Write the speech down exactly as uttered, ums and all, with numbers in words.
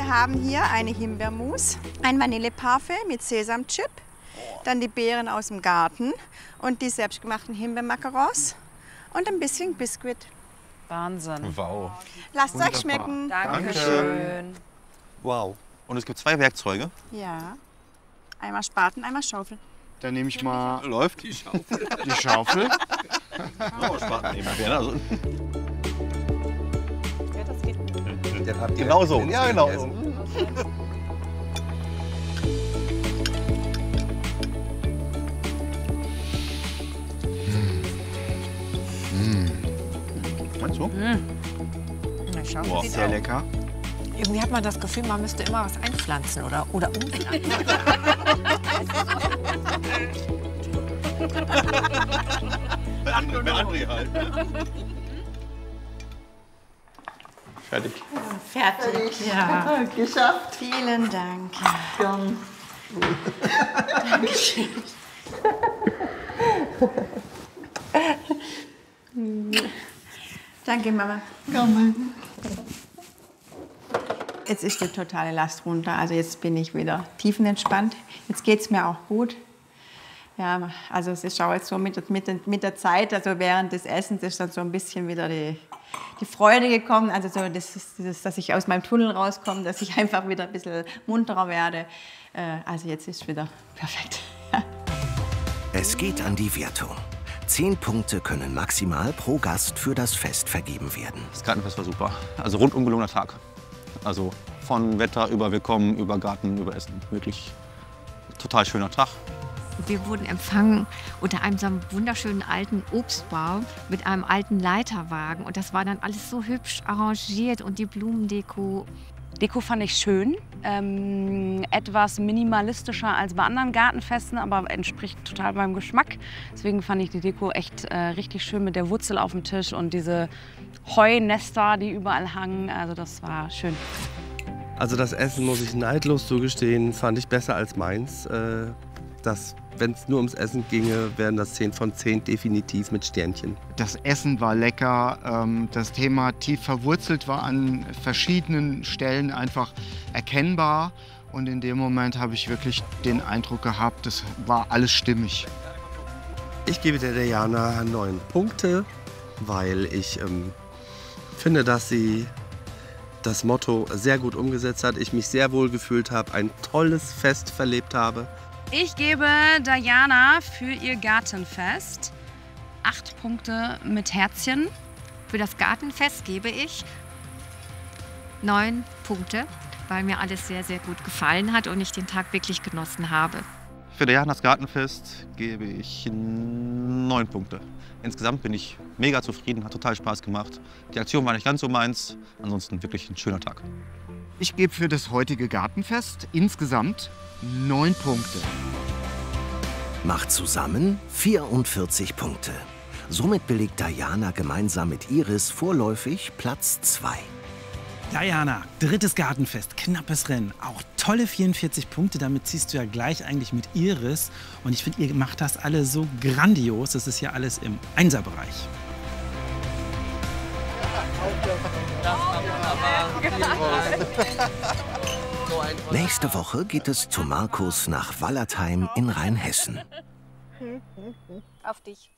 Wir haben hier eine Himbeermus, ein Vanilleparfait mit Sesamchip, dann die Beeren aus dem Garten und die selbstgemachten Himbeermacarons und ein bisschen Biskuit. Wahnsinn. Wow. Lasst es euch schmecken. Dankeschön. Wow. Und es gibt zwei Werkzeuge. Ja. Einmal Spaten, einmal Schaufel. Dann nehme ich mal Läuft die Schaufel. die Schaufel. Oh, Spaten nehmen wir. Also. Ja, das geht. Den habt ihr genau so. Ja, genau so. Meinst du? Wow. Sehr lecker. Irgendwie hat man das Gefühl, man müsste immer was einpflanzen oder, oder umplanen. Bei André, bei André halt. Fertig. Fertig. Ja. Geschafft. Vielen Dank. Gern. Dankeschön. Danke, Mama. Gerne. Jetzt ist die totale Last runter. Also jetzt bin ich wieder tiefenentspannt. Jetzt geht es mir auch gut. Ja, also es ist auch jetzt so mit, mit, mit der Zeit, also während des Essens ist dann so ein bisschen wieder die, die Freude gekommen. Also so das ist dieses, dass ich aus meinem Tunnel rauskomme, dass ich einfach wieder ein bisschen munterer werde. Äh, also jetzt ist es wieder perfekt. Ja. Es geht an die Wertung. Zehn Punkte können maximal pro Gast für das Fest vergeben werden. Das Gartenfest war super. Also rundum gelungener Tag. Also von Wetter über Willkommen, über Garten, über Essen. Wirklich total schöner Tag. Wir wurden empfangen unter einem so einem wunderschönen alten Obstbaum mit einem alten Leiterwagen. Und das war dann alles so hübsch arrangiert und die Blumendeko. Deko fand ich schön, ähm, etwas minimalistischer als bei anderen Gartenfesten, aber entspricht total meinem Geschmack. Deswegen fand ich die Deko echt äh, richtig schön mit der Wurzel auf dem Tisch und diese Heunester, die überall hangen. Also das war schön. Also das Essen, muss ich neidlos zugestehen, fand ich besser als meins. Äh, das, wenn es nur ums Essen ginge, wären das zehn von zehn definitiv mit Sternchen. Das Essen war lecker. Ähm, das Thema tief verwurzelt war an verschiedenen Stellen einfach erkennbar. Und in dem Moment habe ich wirklich den Eindruck gehabt, es war alles stimmig. Ich gebe der Diana neun Punkte, weil ich ähm, finde, dass sie das Motto sehr gut umgesetzt hat. Ich mich sehr wohl gefühlt habe, ein tolles Fest verlebt habe. Ich gebe Diana für ihr Gartenfest acht Punkte mit Herzchen. Für das Gartenfest gebe ich neun Punkte, weil mir alles sehr, sehr gut gefallen hat und ich den Tag wirklich genossen habe. Für Dianas Gartenfest gebe ich neun Punkte. Insgesamt bin ich mega zufrieden, hat total Spaß gemacht. Die Aktion war nicht ganz so meins, ansonsten wirklich ein schöner Tag. Ich gebe für das heutige Gartenfest insgesamt neun Punkte. Macht zusammen vierundvierzig Punkte. Somit belegt Diana gemeinsam mit Iris vorläufig Platz zwei. Diana, drittes Gartenfest, knappes Rennen, auch tolle vierundvierzig Punkte, damit ziehst du ja gleich eigentlich mit Iris. Und ich finde, ihr macht das alle so grandios, das ist ja alles im Einserbereich. Nächste Woche geht es zu Markus nach Wallertheim in Rheinhessen. Auf dich.